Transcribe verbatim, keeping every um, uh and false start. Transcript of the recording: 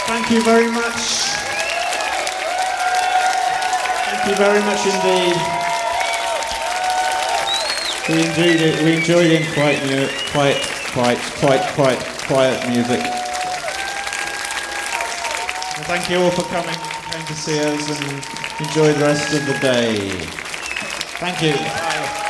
Thank you very much. Thank you very much indeed. We enjoyed it. We enjoyed it in quite, mu- quite, quite, quite, quite quiet music. And thank you all for coming, came to see us, and enjoy the rest of the day. Thank you. Bye.